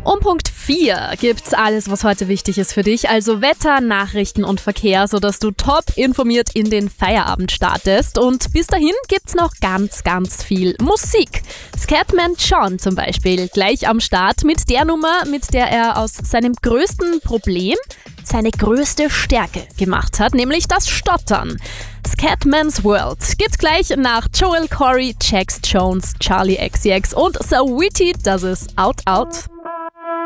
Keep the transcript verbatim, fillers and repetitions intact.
Um Punkt vier gibt's alles, was heute wichtig ist für dich, also Wetter, Nachrichten und Verkehr, sodass du top informiert in den Feierabend startest. Und bis dahin gibt's noch ganz, ganz viel Musik. Scatman John zum Beispiel gleich am Start mit der Nummer, mit der er aus seinem größten Problem seine größte Stärke gemacht hat, nämlich das Stottern. Scatman's World gibt's gleich nach Joel Corey, Jax Jones, Charlie X C X und Saweetie, das ist Out Out.